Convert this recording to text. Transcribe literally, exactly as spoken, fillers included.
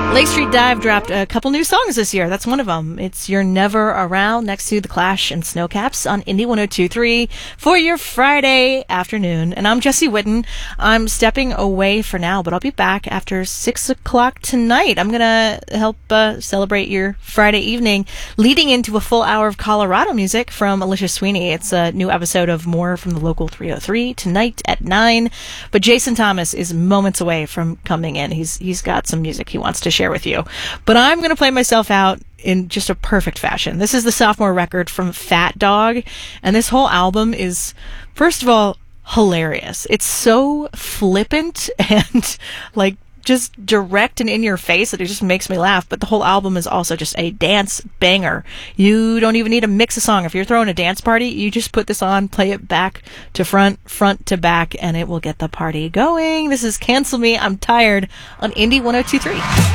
Lake Street Dive dropped a couple new songs this year. That's one of them. It's You're Never Around next to The Clash and Snowcaps on Indie one oh two point three for your Friday afternoon. And I'm Jesse Whitten. I'm stepping away for now, but I'll be back after six o'clock tonight. I'm going to help uh, celebrate your Friday evening, leading into a full hour of Colorado music from Alicia Sweeney. It's a new episode of More from the Local three oh three tonight at nine. But Jason Thomas is moments away from coming in. He's He's got some music he wants to share with you. But I'm going to play myself out in just a perfect fashion. This is the sophomore record from Fat Dog, and this whole album is, first of all, hilarious. It's so flippant and, like, just direct and in your face that it just makes me laugh. But the whole album is also just a dance banger. You don't even need to mix a song. If you're throwing a dance party, you just put this on, play it back to front, front to back, and it will get the party going. This is Cancel Me, I'm Tired on Indie one oh two point three.